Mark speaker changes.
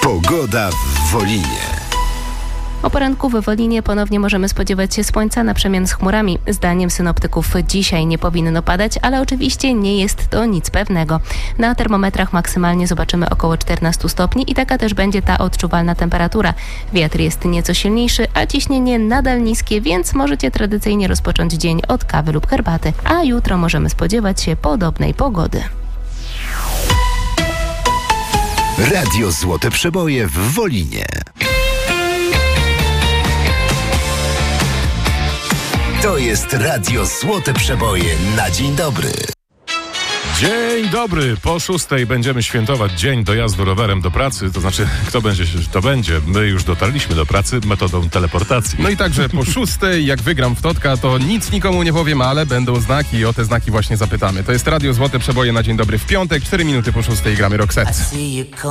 Speaker 1: Pogoda w Wolinie.
Speaker 2: O poranku w Wolinie ponownie możemy spodziewać się słońca na przemian z chmurami. Zdaniem synoptyków dzisiaj nie powinno padać, ale oczywiście nie jest to nic pewnego. Na termometrach maksymalnie zobaczymy około 14 stopni i taka też będzie ta odczuwalna temperatura. Wiatr jest nieco silniejszy, a ciśnienie nadal niskie, więc możecie tradycyjnie rozpocząć dzień od kawy lub herbaty. A jutro możemy spodziewać się podobnej pogody.
Speaker 1: Radio Złote Przeboje w Wolinie. To jest Radio Złote Przeboje na dzień dobry.
Speaker 3: Dzień dobry, po 6:00 będziemy świętować dzień dojazdu rowerem do pracy, to znaczy kto będzie, to będzie. My już dotarliśmy do pracy metodą teleportacji.
Speaker 4: No i także po 6:00, jak wygram w Totka, to nic nikomu nie powiem, ale będą znaki i o te znaki właśnie zapytamy. To jest Radio Złote Przeboje na dzień dobry w piątek, 4 minuty po 6:00 gramy Roxette.